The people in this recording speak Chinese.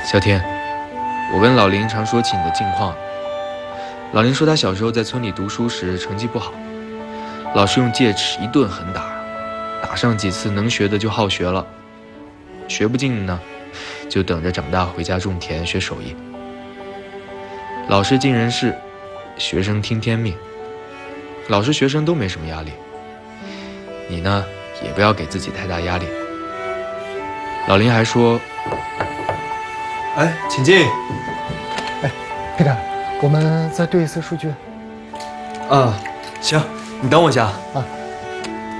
小天，我跟老林常说起你的近况。老林说他小时候在村里读书时成绩不好，老师用戒尺一顿狠打，打上几次能学的就好学了，学不进的呢，就等着长大回家种田学手艺。老师尽人事，学生听天命。老师学生都没什么压力，你呢也不要给自己太大压力。老林还说， 哎，请进。 哎，Peter，我们再对一次数据。 啊，行，你等我一下。 啊。